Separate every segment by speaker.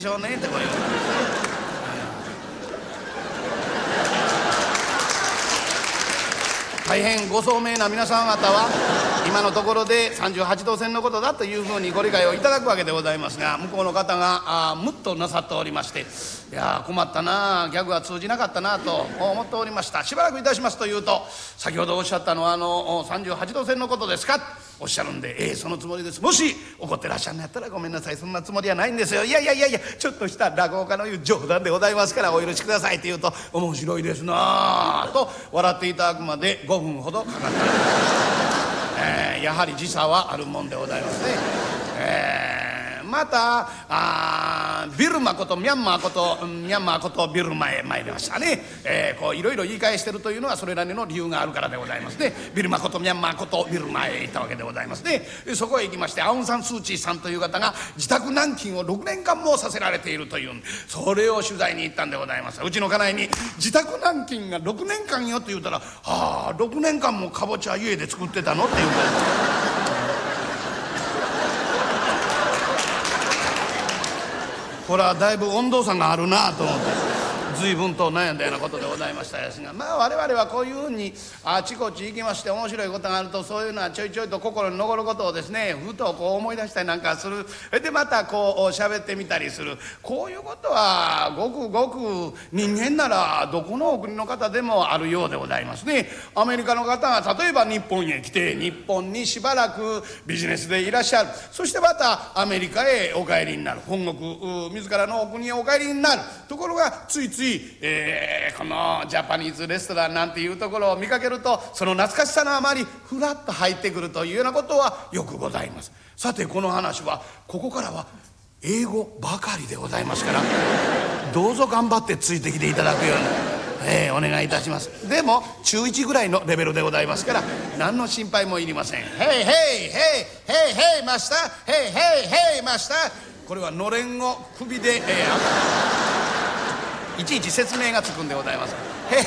Speaker 1: しょうねってこういう。大変ご聡明な皆さん方は今のところで38度線のことだというふうにご理解をいただくわけでございますが、向こうの方がムッとなさっておりまして、いや困ったな、ギャグは通じなかったなと思っておりました。しばらくいたしますというと、先ほどおっしゃったのは38度線のことですかおっしゃるんで、そのつもりです。もし怒ってらっしゃるんやったらごめんなさい、そんなつもりはないんですよ。いやちょっとした落語家の言う冗談でございますからお許しくださいって言うと、面白いですなと笑っていただくまで5分ほどかかった。やはり時差はあるもんでございますね。またビルマことミャンマーことビルマへ参りましたね。こういろいろ言い返してるというのはそれなりの理由があるからでございますね。ビルマことミャンマーことビルマへ行ったわけでございますね。そこへ行きまして、アウン・サン・スー・チーさんという方が自宅軟禁を6年間もさせられているという、それを取材に行ったんでございます。うちの家内に自宅軟禁が6年間よって言うたら、6年間もかぼちゃ家で作ってたのって言うから。これはだいぶ温度差があるなと思って随分と悩んだようなことでございましたですが、我々はこういうふうにあちこち行きまして面白いことがあると、そういうのはちょいちょいと心に残ることをですね、ふとこう思い出したりなんかする。でまたこう喋ってみたりする。こういうことはごくごく人間ならどこのお国の方でもあるようでございますね。アメリカの方が例えば日本へ来て、日本にしばらくビジネスでいらっしゃる。そしてまたアメリカへお帰りになる。本国自らのお国へお帰りになる。ところがついついこのジャパニーズレストランなんていうところを見かけると、その懐かしさのあまりふらっと入ってくるというようなことはよくございます。さてこの話はここからは英語ばかりでございますから、どうぞ頑張ってついてきていただくように、お願いいたします。でも中1ぐらいのレベルでございますから何の心配もいりません。ヘイヘイヘイヘイヘイマスター、ヘイヘイヘイマスター。これはのれんを首で、いちいち説明がつくんでございます。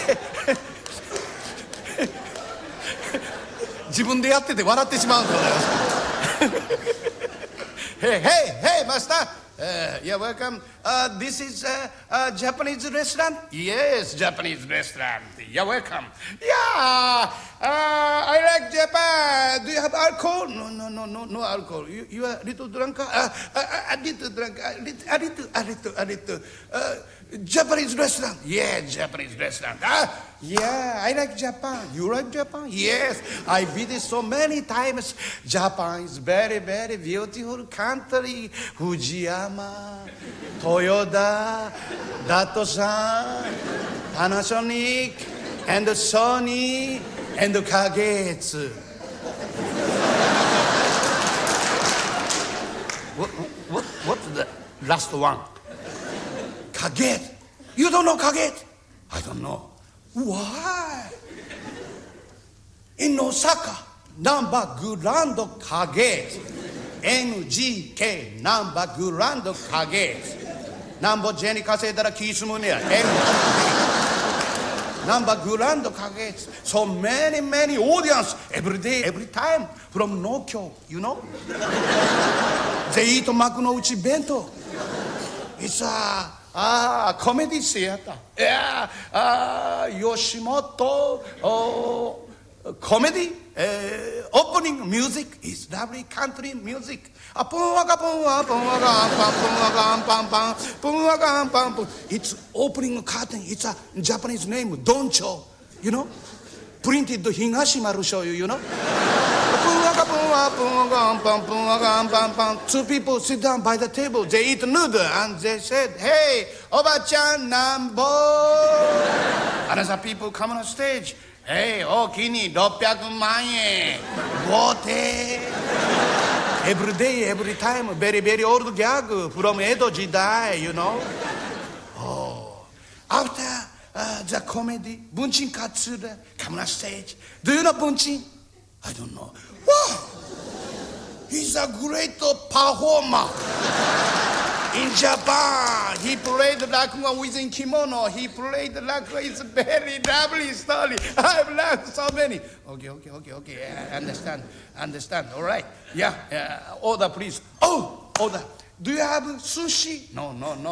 Speaker 1: 自分でやってて笑ってしまうんでございます。Hey, hey, master. Yeah, welcome. This is a Japanese restaurant? Yes, Japanese restaurant. Yeah, welcome. Yeah, I like Japan. Do you have alcohol? No alcohol. You are a little drunk? A little drunk. A little. Japanese restaurant? Yeah, Japanese restaurant. Yeah, I like Japan. You like Japan? Yes, I visit so many times. Japan is very, very beautiful country. Fujiyama, Toyota, Datsun, Panasonic, and Sony, and Kagetsu. What's the last one? Kaget. You don't know Kaget? I don't know. Why? In Osaka, number Grand Kaget. NGK, number Grand Kaget. Number Jenny Kasedara Kisumunia. Number Grand Kaget. So many audience every day, every time from Nokia, you know? They eat Makunouchi Bento. It's a comedy theater. Yeah, Yoshimoto comedy. Opening music is lovely country music. It's opening curtain. It's a Japanese name, Doncho. You know, printed Higashimaru shoyu. You know. Two people sit down by the table. They eat noodle and they said, "Hey, Oba-chan, Nambo." Another people come on stage. Hey, Okini, 600万円. Gote. Every day, every time, very, very old gag from Edo Jidai, you know. Oh, after the comedy, Bunchin Katsura come on stage. Do you know Bunchin? I don't know. Wow, he's a great performer. In Japan, he played rakugo within kimono. He played rakugo. It's a very lovely story. I've learned so many. Okay. Understand. All right. Yeah. Order, please. Oh, order. Do you have sushi? No.